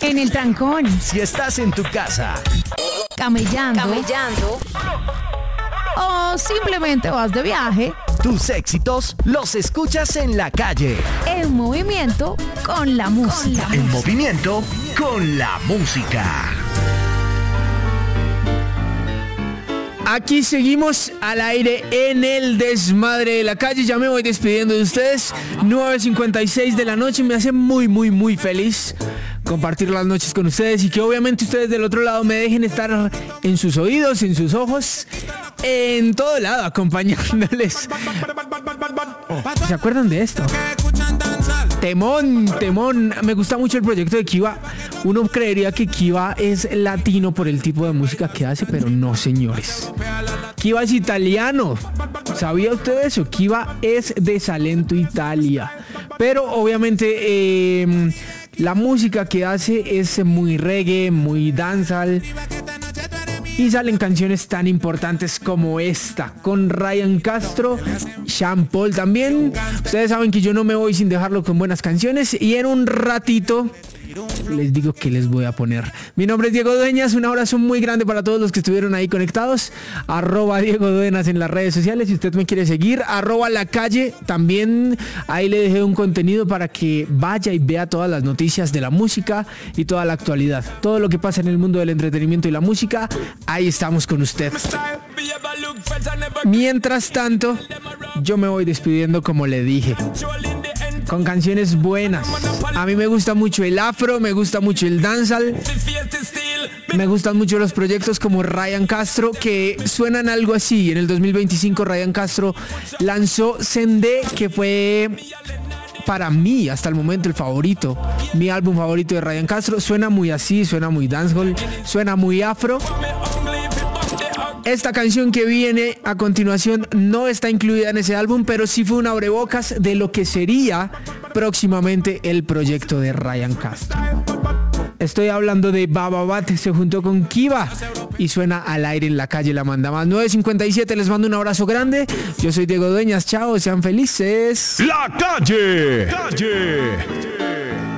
En el trancón. Si estás en tu casa. Camellando. O simplemente vas de viaje. Tus éxitos los escuchas en la calle. En movimiento con la música. En movimiento con la música. Aquí seguimos al aire en el desmadre de la calle. Ya me voy despidiendo de ustedes. 9:56 de la noche. Me hace muy, muy, muy feliz compartir las noches con ustedes y que obviamente ustedes del otro lado me dejen estar en sus oídos, en sus ojos, en todo lado acompañándoles. ¿Se acuerdan de esto? Temón. Me gusta mucho el proyecto de Kiva. Uno creería que Kiva es latino por el tipo de música que hace, pero no, señores. Kiva es italiano. ¿Sabía usted eso? Kiva es de Salento, Italia. Pero obviamente la música que hace es muy reggae, muy dancehall. Y salen canciones tan importantes como esta, con Ryan Castro, Sean Paul también. Ustedes saben que yo no me voy sin dejarlo con buenas canciones. Y en un ratito les digo que les voy a poner. Mi nombre es Diego Dueñas, un abrazo muy grande para todos los que estuvieron ahí conectados. @Diego Dueñas en las redes sociales. Si usted me quiere seguir, @La Calle. También ahí le dejé un contenido para que vaya y vea todas las noticias de la música y toda la actualidad. Todo lo que pasa en el mundo del entretenimiento y la música, ahí estamos con usted. Mientras tanto, yo me voy despidiendo como le dije, con canciones buenas. A mí me gusta mucho el afro, me gusta mucho el dancehall, me gustan mucho los proyectos como Ryan Castro, que suenan algo así. En el 2025 Ryan Castro lanzó Sendé, que fue para mí hasta el momento el favorito, mi álbum favorito de Ryan Castro. Suena muy así, suena muy dancehall, suena muy afro. Esta canción que viene a continuación no está incluida en ese álbum, pero sí fue un abrebocas de lo que sería próximamente el proyecto de Ryan Castro. Estoy hablando de Baba Bat, se juntó con Kiva y suena al aire en la calle La Manda Más. 9:57, les mando un abrazo grande. Yo soy Diego Dueñas, chao, sean felices. La calle.